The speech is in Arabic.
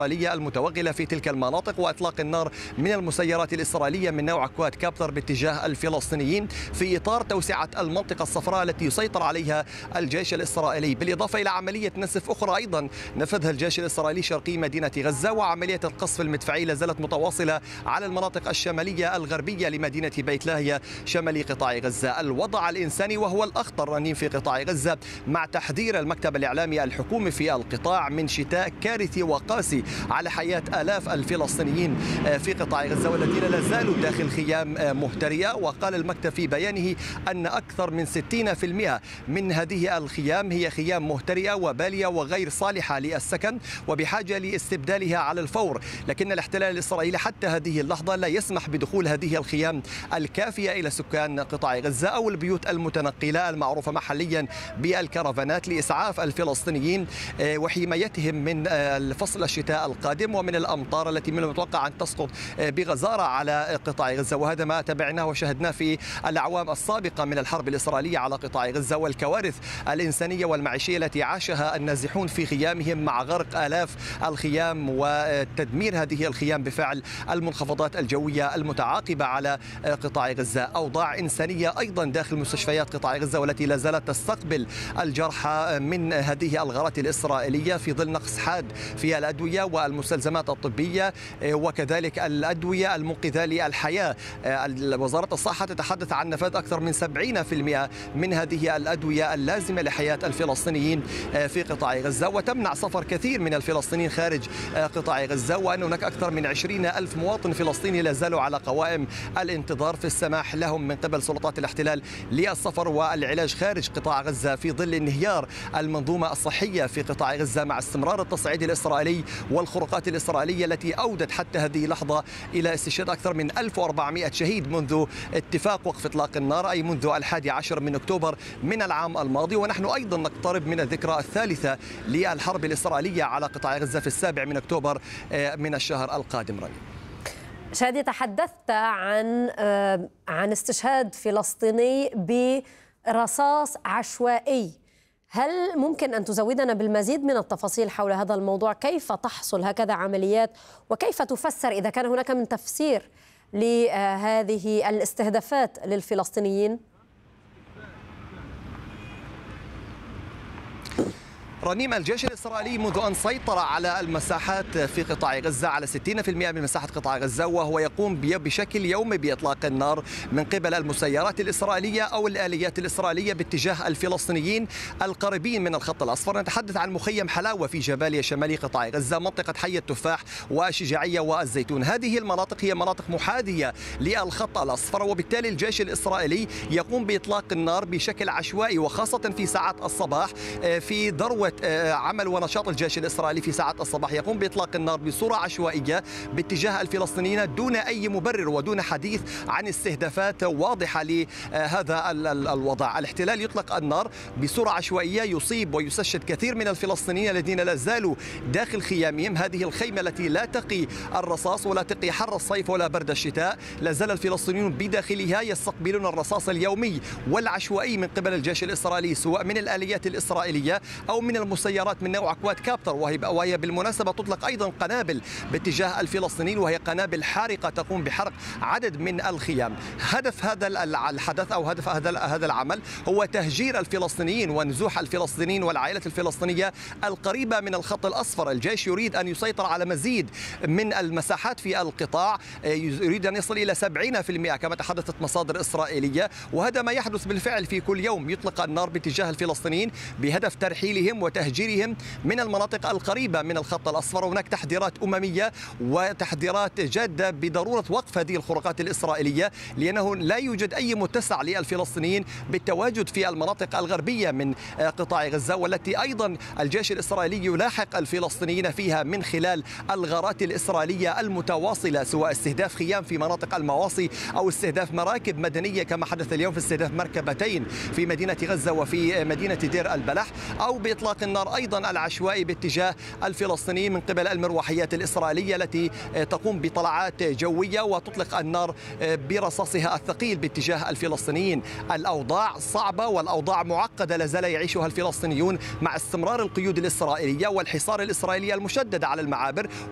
المتوغلة في تلك المناطق وإطلاق النار من المسيرات الإسرائيلية من نوع كواد كابتر باتجاه الفلسطينيين في إطار توسعة المنطقة الصفراء التي يسيطر عليها الجيش الإسرائيلي، بالإضافة إلى عملية نسف أخرى أيضا نفذها الجيش الإسرائيلي شرقي مدينة غزة، وعملية القصف المدفعي لا زالت متواصلة على المناطق الشمالية الغربية لمدينة بيت لاهيا شمالي قطاع غزة. الوضع الإنساني وهو الأخطر رنين في قطاع غزة، مع تحذير المكتب الإعلامي الحكومي في القطاع من شتاء كارثي وقاسي على حياة آلاف الفلسطينيين في قطاع غزة والذين لا زالوا داخل خيام مهترئة. وقال المكتب في بيانه أن أكثر من 60% من هذه الخيام هي خيام مهترئة وبالية وغير صالحة للسكن وبحاجة لاستبدالها على الفور، لكن الاحتلال الإسرائيلي حتى هذه اللحظة لا يسمح بدخول هذه الخيام الكافية إلى سكان قطاع غزة أو البيوت المتنقلة المعروفة محليا بالكرفانات لإسعاف الفلسطينيين وحمايتهم من فصل الشتاء القادم ومن الأمطار التي من المتوقع أن تسقط بغزارة على قطاع غزة. وهذا ما تابعناه وشاهدناه في الأعوام السابقة من الحرب الإسرائيلية على قطاع غزة والكوارث الإنسانية والمعيشية التي عاشها النازحون في خيامهم مع غرق آلاف الخيام وتدمير هذه الخيام بفعل المنخفضات الجوية المتعاقبة على قطاع غزة. أوضاع إنسانية أيضا داخل مستشفيات قطاع غزة والتي لا زالت تستقبل الجرحى من هذه الغارات الإسرائيلية في ظل نقص حاد في الأدوية والمستلزمات الطبية وكذلك الأدوية المنقذة للحياة. وزارة الصحة تتحدث عن نفاذ أكثر من 70% من هذه الأدوية اللازمة لحياة الفلسطينيين في قطاع غزة، وتمنع سفر كثير من الفلسطينيين خارج قطاع غزة، وأن هناك أكثر من 20,000 مواطن فلسطيني لا زالوا على قوائم الانتظار في السماح لهم من قبل سلطات الاحتلال للسفر والعلاج خارج قطاع غزة في ظل انهيار المنظومة الصحية في قطاع غزة مع استمرار التصعيد الإسرائيلي والخروقات الإسرائيلية التي أودت حتى هذه اللحظة إلى استشهاد أكثر من 1400 شهيد منذ اتفاق وقف إطلاق النار، أي منذ 11 من أكتوبر من العام الماضي. ونحن أيضا نقترب من الذكرى الثالثة للحرب الإسرائيلية على قطاع غزة في 7 من أكتوبر من الشهر القادم. رني شادي، تحدثت عن استشهاد فلسطيني برصاص عشوائي، هل ممكن أن تزودنا بالمزيد من التفاصيل حول هذا الموضوع؟ كيف تحصل هكذا عمليات وكيف تفسر إذا كان هناك من تفسير لهذه الاستهدافات للفلسطينيين؟ رنيم، الجيش الإسرائيلي منذ أن سيطر على المساحات في قطاع غزة على 60% من مساحة قطاع غزة وهو يقوم بشكل يومي بإطلاق النار من قبل المسيرات الإسرائيلية أو الآليات الإسرائيلية باتجاه الفلسطينيين القريبين من الخط الأصفر. نتحدث عن مخيم حلاوة في جباليا شمالي قطاع غزة، منطقة حي التفاح والشجاعية والزيتون. هذه المناطق هي مناطق محاذية للخط الأصفر، وبالتالي الجيش الإسرائيلي يقوم بإطلاق النار بشكل عشوائي وخاصة في ساعات الصباح. في ذروة عمل ونشاط الجيش الإسرائيلي في ساعات الصباح يقوم بإطلاق النار بصورة عشوائية باتجاه الفلسطينيين دون أي مبرر ودون حديث عن استهدافات واضحة لهذا الوضع. الاحتلال يطلق النار بصورة عشوائية يصيب ويستشهد كثير من الفلسطينيين الذين لا زالوا داخل خيامهم. هذه الخيمة التي لا تقي الرصاص ولا تقي حر الصيف ولا برد الشتاء، لا زال الفلسطينيون بداخلها يستقبلون الرصاص اليومي والعشوائي من قبل الجيش الإسرائيلي، سواء من الآليات الإسرائيلية أو من المسيرات من نوع كواد كابتر، وهي بالمناسبة تطلق أيضا قنابل باتجاه الفلسطينيين، وهي قنابل حارقة تقوم بحرق عدد من الخيام. هدف هذا الحدث أو هدف هذا العمل هو تهجير الفلسطينيين ونزوح الفلسطينيين والعائلات الفلسطينية القريبة من الخط الأصفر. الجيش يريد أن يسيطر على مزيد من المساحات في القطاع، يريد أن يصل إلى 70% كما تحدثت مصادر إسرائيلية، وهذا ما يحدث بالفعل في كل يوم. يطلق النار باتجاه الفلسطينيين بهدف ترحيلهم وتهجيرهم من المناطق القريبة من الخط الأصفر. هناك تحذيرات أممية وتحذيرات جادة بضرورة وقف هذه الخروقات الإسرائيلية، لأنه لا يوجد أي متسع للفلسطينيين بالتواجد في المناطق الغربية من قطاع غزة، والتي أيضا الجيش الإسرائيلي يلاحق الفلسطينيين فيها من خلال الغارات الإسرائيلية المتواصلة، سواء استهداف خيام في مناطق المواصي أو استهداف مراكب مدنية كما حدث اليوم في استهداف مركبتين في مدينة غزة وفي مدينة دير البلح، أو بإطلاق النار أيضا العشوائي باتجاه الفلسطينيين من قبل المروحيات الإسرائيلية التي تقوم بطلعات جوية وتطلق النار برصاصها الثقيل باتجاه الفلسطينيين. الأوضاع صعبة والأوضاع معقدة لا زال يعيشها الفلسطينيون مع استمرار القيود الإسرائيلية والحصار الإسرائيلي المشدد على المعابر.